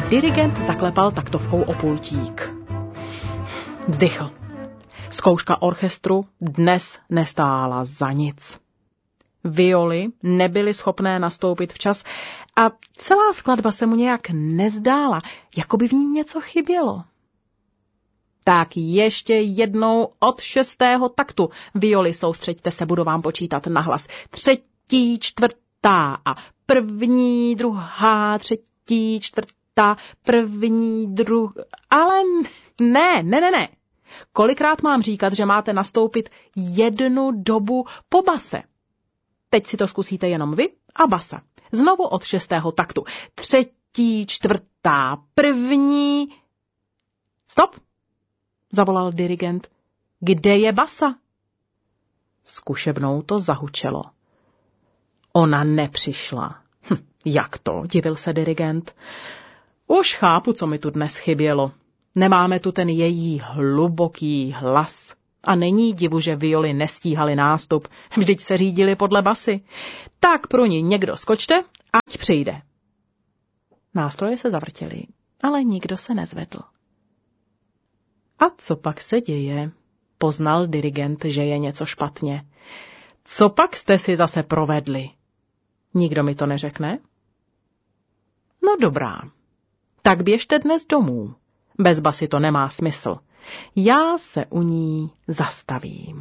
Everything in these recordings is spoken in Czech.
Dirigent zaklepal taktovkou o pultík. Vzdychl. Zkouška orchestru dnes nestála za nic. Violy nebyly schopné nastoupit včas a celá skladba se mu nějak nezdála, jako by v ní něco chybělo. Tak ještě jednou od 6. taktu. Violy, soustřeďte se, budu vám počítat nahlas. 3., 4. a 1., 2., 3., 4., 1., 2. Ale ne. Kolikrát mám říkat, že máte nastoupit jednu dobu po base? Teď si to zkusíte jenom vy a basa. Znovu od 6. taktu. 3., 4., 1. Stop! Zavolal dirigent. Kde je basa? Zkušebnou to zahučelo. Ona nepřišla. Jak to? Divil se dirigent. Už chápu, co mi tu dnes chybělo. Nemáme tu ten její hluboký hlas. A není divu, že violy nestíhaly nástup. Vždyť se řídili podle basy. Tak pro ní někdo skočte, ať přijde. Nástroje se zavrtěly, ale nikdo se nezvedl. A co pak se děje? Poznal dirigent, že je něco špatně. Co pak jste si zase provedli? Nikdo mi to neřekne? No dobrá. Tak běžte dnes domů. Bez basy to nemá smysl. Já se u ní zastavím.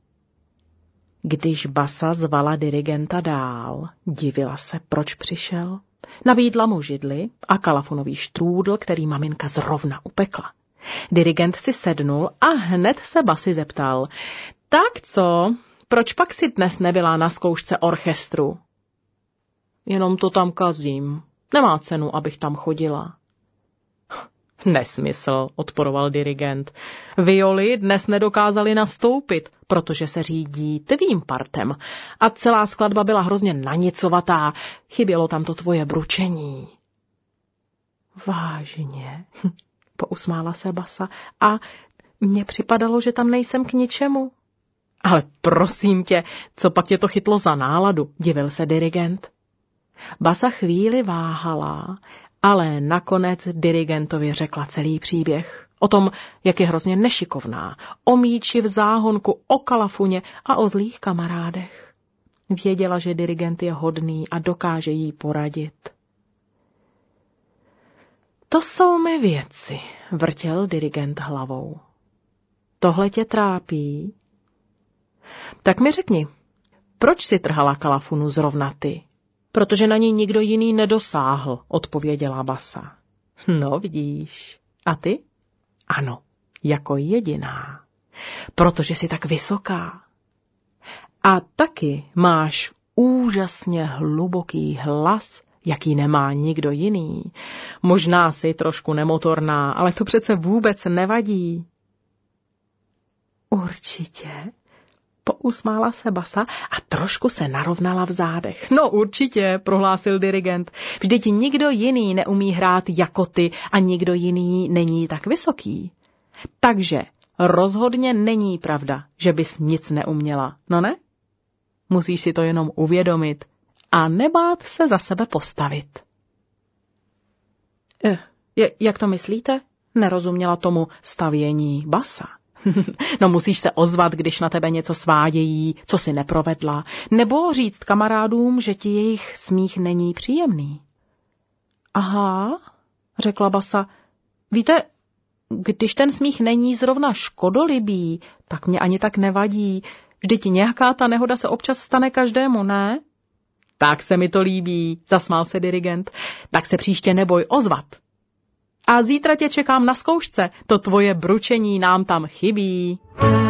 Když basa zvala dirigenta dál, divila se, proč přišel. Nabídla mu židli a kalafunový štrůdl, který maminka zrovna upekla. Dirigent si sednul a hned se basy zeptal. Tak co, proč pak si dnes nebyla na zkoušce orchestru? Jenom to tam kazím. Nemá cenu, abych tam chodila. Nesmysl, odporoval dirigent. Violy dnes nedokázali nastoupit, protože se řídí tvým partem a celá skladba byla hrozně nanicovatá. Chybělo tam to tvoje bručení. Vážně, pousmála se basa a mně připadalo, že tam nejsem k ničemu. Ale prosím tě, co pak tě to chytlo za náladu, divil se dirigent. Basa chvíli váhala, ale nakonec dirigentovi řekla celý příběh. O tom, jak je hrozně nešikovná, o míči v záhonku, o kalafuně a o zlých kamarádech. Věděla, že dirigent je hodný a dokáže jí poradit. To jsou mi věci, vrtěl dirigent hlavou. Tohle tě trápí? Tak mi řekni, proč si trhala kalafunu zrovna ty? Protože na ní nikdo jiný nedosáhl, odpověděla basa. No vidíš. A ty? Ano, jako jediná. Protože jsi tak vysoká. A taky máš úžasně hluboký hlas, jaký nemá nikdo jiný. Možná jsi trošku nemotorná, ale to přece vůbec nevadí. Určitě. Pousmála se basa a trošku se narovnala v zádech. No určitě, prohlásil dirigent. Vždyť nikdo jiný neumí hrát jako ty a nikdo jiný není tak vysoký. Takže rozhodně není pravda, že bys nic neuměla, no ne? Musíš si to jenom uvědomit a nebát se za sebe postavit. Jak to myslíte? Nerozuměla tomu stavění basa. No musíš se ozvat, když na tebe něco svádějí, co si neprovedla, nebo říct kamarádům, že ti jejich smích není příjemný. Aha, řekla basa, víte, když ten smích není zrovna škodolibý, tak mě ani tak nevadí. Vždyť nějaká ta nehoda se občas stane každému, ne? Tak se mi to líbí, zasmál se dirigent, tak se příště neboj ozvat. A zítra tě čekám na zkoušce, to tvoje bručení nám tam chybí.